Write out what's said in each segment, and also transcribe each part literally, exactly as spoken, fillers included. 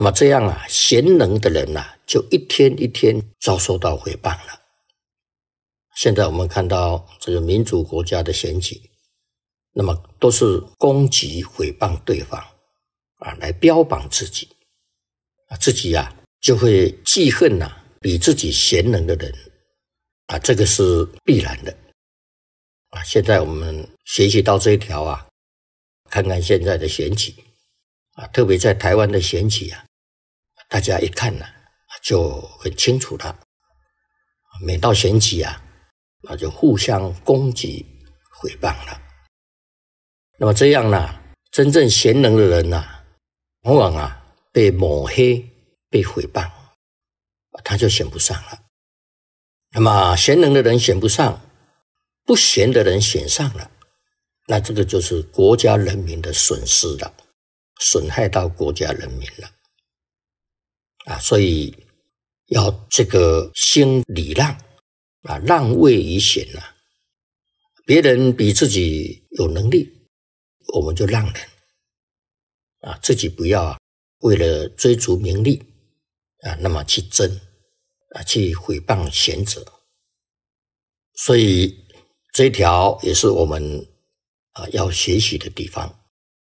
那么这样啊，贤能的人啊，就一天一天遭受到诽谤了。现在我们看到这个民主国家的选举，那么都是攻击诽谤对方啊，来标榜自己啊，自己啊就会记恨啊比自己贤能的人啊，这个是必然的啊。现在我们学习到这一条啊，看看现在的选举啊，特别在台湾的选举啊，大家一看呢、啊、就很清楚了。每到选举啊，那就互相攻击诽谤了。那么这样呢，真正贤能的人呢、啊，往往啊被抹黑、被诽谤，他就选不上了。那么贤能的人选不上，不贤的人选上了，那这个就是国家人民的损失了，损害到国家人民了啊！所以要这个兴礼让啊，让位于贤啊。别人比自己有能力，我们就让人啊，自己不要啊，为了追逐名利啊，那么去争啊，去诽谤贤者。所以这一条也是我们啊要学习的地方。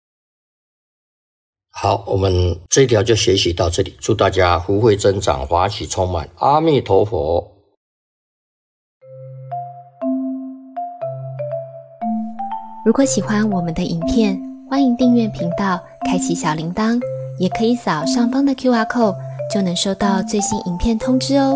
好，我们这一条就学习到这里，祝大家福慧增长，法喜充满，阿弥陀佛。 如果喜欢我们的影片，欢迎订阅频道，开启小铃铛，也可以扫上方的 Q R code， 就能收到最新影片通知哦。